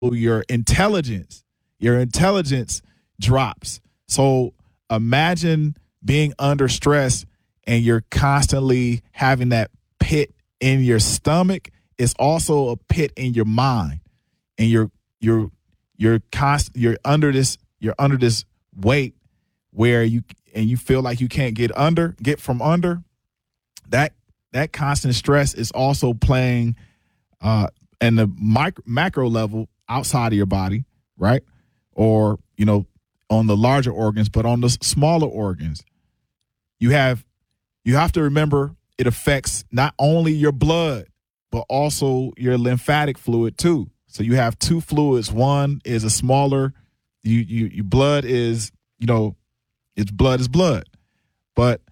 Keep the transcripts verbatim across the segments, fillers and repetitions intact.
your intelligence, your intelligence drops. So imagine being under stress and you're constantly having that pit in your stomach. It's also a pit in your mind, and you're you're you're const you're under this you're under this weight where you and you feel like you can't get under get from under. That that constant stress is also playing uh, in the micro, macro level outside of your body, right? Or you know, on the larger organs, but on the smaller organs, you have you have to remember it affects not only your blood, but also your lymphatic fluid too. So you have two fluids. One is a smaller, you you your blood is, you know, it's blood is blood. But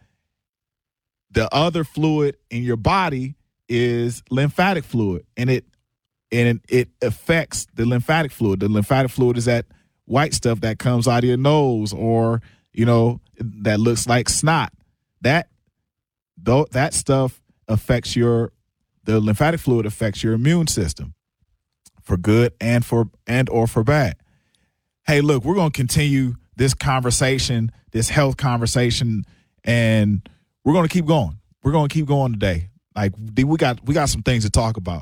the other fluid in your body is lymphatic fluid, and it and it affects the lymphatic fluid. The lymphatic fluid is that white stuff that comes out of your nose, or, you know, that looks like snot. That though that stuff affects your the lymphatic fluid affects your immune system for good and for and or for bad. Hey, look, we're going to continue this conversation, this health conversation, and we're going to keep going. We're going to keep going today. Like, we got we got some things to talk about.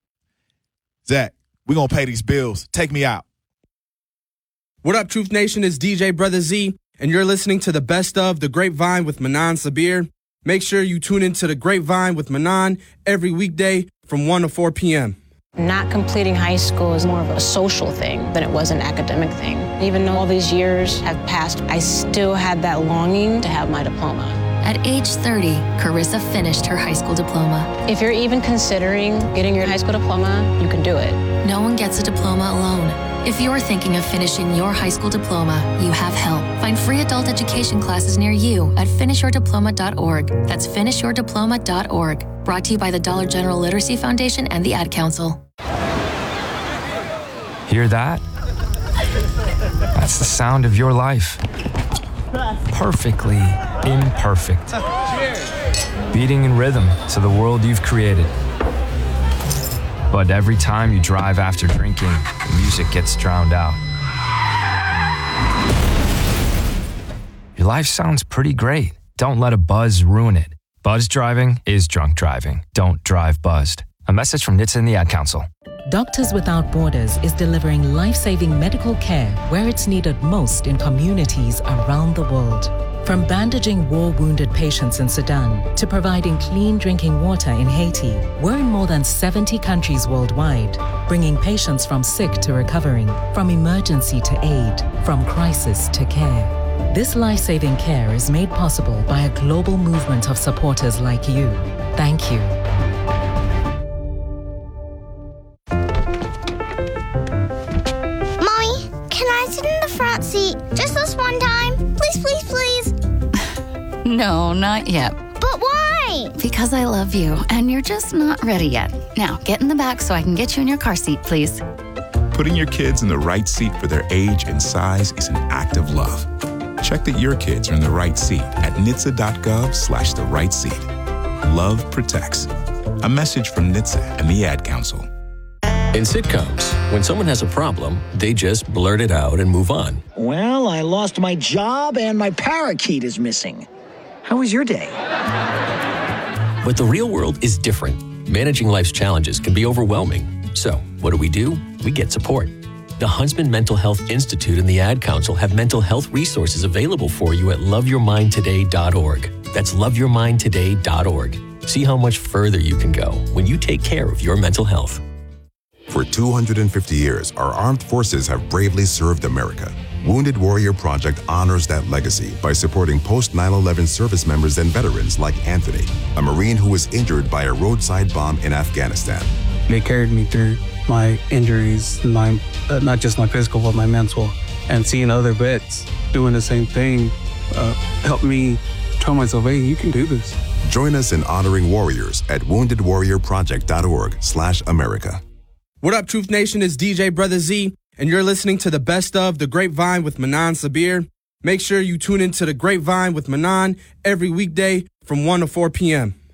Zach, we're going to pay these bills. Take me out. What up, Truth Nation? It's D J Brother Z, and you're listening to the best of The Grapevine with Manan Sabir. Make sure you tune into The Grapevine with Manan every weekday from one to four p.m. Not completing high school is more of a social thing than it was an academic thing. Even though all these years have passed, I still had that longing to have my diploma. At age thirty, Carissa finished her high school diploma. If you're even considering getting your high school diploma, you can do it. No one gets a diploma alone. If you're thinking of finishing your high school diploma, you have help. Find free adult education classes near you at finish your diploma dot org. That's finish your diploma dot org. Brought to you by the Dollar General Literacy Foundation and the Ad Council. Hear that? That's the sound of your life. Perfectly imperfect. Beating in rhythm to the world you've created. But every time you drive after drinking, the music gets drowned out. Your life sounds pretty great. Don't let a buzz ruin it. Buzz driving is drunk driving. Don't drive buzzed. A message from N H T S A and the Ad Council. Doctors Without Borders is delivering life-saving medical care where it's needed most in communities around the world. From bandaging war-wounded patients in Sudan to providing clean drinking water in Haiti, we're in more than seventy countries worldwide, bringing patients from sick to recovering, from emergency to aid, from crisis to care. This life-saving care is made possible by a global movement of supporters like you. Thank you. Mommy, can I sit in the front seat just this one time? Please, please, please. No, not yet. But why? Because I love you, and you're just not ready yet. Now, get in the back so I can get you in your car seat, please. Putting your kids in the right seat for their age and size is an act of love. Check that your kids are in the right seat at N H T S A dot gov slash the right seat. Love protects. A message from N H T S A and the Ad Council. In sitcoms, when someone has a problem, they just blurt it out and move on. Well, I lost my job and my parakeet is missing. How was your day? But the real world is different. Managing life's challenges can be overwhelming. So, what do we do? We get support. The Huntsman Mental Health Institute and the Ad Council have mental health resources available for you at love your mind today dot org. That's love your mind today dot org. See how much further you can go when you take care of your mental health. For two hundred fifty years, our armed forces have bravely served America. Wounded Warrior Project honors that legacy by supporting post nine eleven service members and veterans like Anthony, a Marine who was injured by a roadside bomb in Afghanistan. They carried me through my injuries, my uh, not just my physical, but my mental. And seeing other vets doing the same thing uh, helped me tell myself, hey, you can do this. Join us in honoring warriors at wounded warrior project dot org slash America. What up, Truth Nation? It's D J Brother Z, and you're listening to the best of The Grapevine with Manan Sabir. Make sure you tune into The Grapevine with Manan every weekday from one to four p.m.